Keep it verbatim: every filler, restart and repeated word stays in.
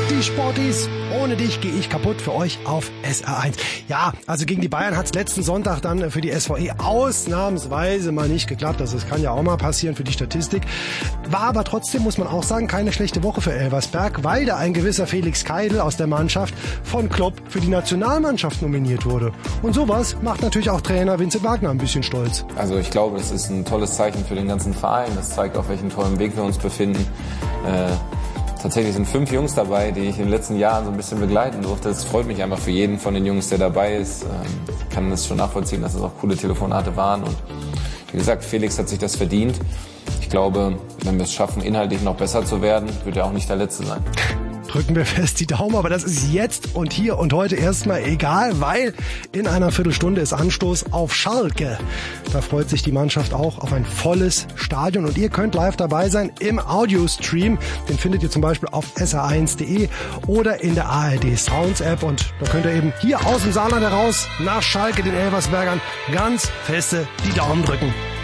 die Sportis. Ohne dich gehe ich kaputt für euch auf S R eins. Ja, also gegen die Bayern hat es letzten Sonntag dann für die S V E ausnahmsweise mal nicht geklappt. Also das kann ja auch mal passieren für die Statistik. War aber trotzdem, muss man auch sagen, keine schlechte Woche für Elversberg, weil da ein gewisser Felix Keidel aus der Mannschaft von Klopp für die Nationalmannschaft nominiert wurde. Und sowas macht natürlich auch Trainer Vincent Wagner ein bisschen stolz. Also ich glaube, das ist ein tolles Zeichen für den ganzen Verein. Das zeigt, auf welchem tollen Weg wir uns befinden. Äh, Tatsächlich sind fünf Jungs dabei, die ich in den letzten Jahren so ein bisschen begleiten durfte. Es freut mich einfach für jeden von den Jungs, der dabei ist. Ich kann das schon nachvollziehen, dass es auch coole Telefonate waren. Und wie gesagt, Felix hat sich das verdient. Ich glaube, wenn wir es schaffen, inhaltlich noch besser zu werden, wird er auch nicht der Letzte sein. Drücken wir fest die Daumen, aber das ist jetzt und hier und heute erstmal egal, weil in einer Viertelstunde ist Anstoß auf Schalke. Da freut sich die Mannschaft auch auf ein volles Stadion und ihr könnt live dabei sein im Audiostream. Den findet ihr zum Beispiel auf S R eins punkt de oder in der A R D Sounds App und da könnt ihr eben hier aus dem Saarland heraus nach Schalke, den Elversbergern, ganz feste die Daumen drücken.